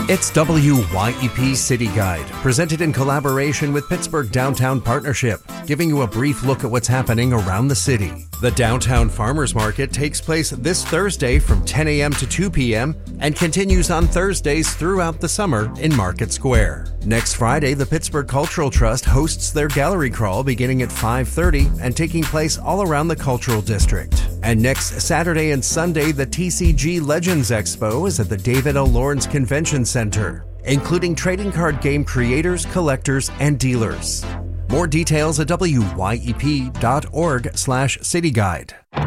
It's WYEP City Guide, presented in collaboration with Pittsburgh Downtown Partnership, giving you a brief look at what's happening around the city. The Downtown Farmers Market takes place this Thursday from 10 a.m. to 2 p.m. and continues on Thursdays throughout the summer in Market Square. Next Friday, the Pittsburgh Cultural Trust hosts their gallery crawl beginning at 5:30 and taking place all around the Cultural District. And next Saturday and Sunday, the TCG Legends Expo is at the David O. Lawrence Convention Center, including trading card game creators, collectors, and dealers. More details at wyep.org/cityguide.